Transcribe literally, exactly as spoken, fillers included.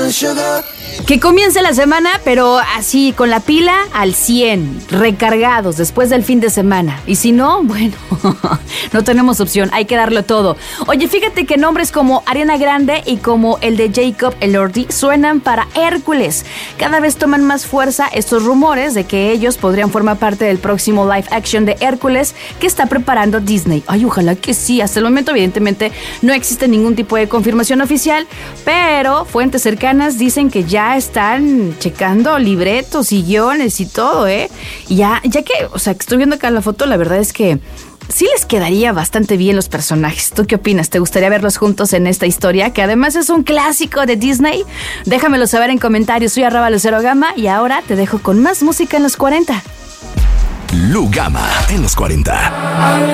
Que comience la semana, pero así, con la pila al cien, recargados después del fin de semana. Y si no, bueno, no tenemos opción, hay que darlo todo. Oye, fíjate que nombres como Ariana Grande y como el de Jacob Elordi suenan para Hércules. Cada vez toman más fuerza estos rumores de que ellos podrían formar parte del próximo live action de Hércules que está preparando Disney. Ay, ojalá que sí. Hasta el momento, evidentemente, no existe ningún tipo de confirmación oficial, pero fuentes cercanas dicen que ya están checando libretos y guiones y todo, ¿eh? Y ya, ya que, o sea, que estoy viendo acá la foto, la verdad es que sí les quedaría bastante bien los personajes. ¿Tú qué opinas? ¿Te gustaría verlos juntos en esta historia? Que además es un clásico de Disney. Déjamelo saber en comentarios. Soy arroba Lucero Gama y ahora te dejo con más música en los cuarenta. Lu Gama en los cuarenta.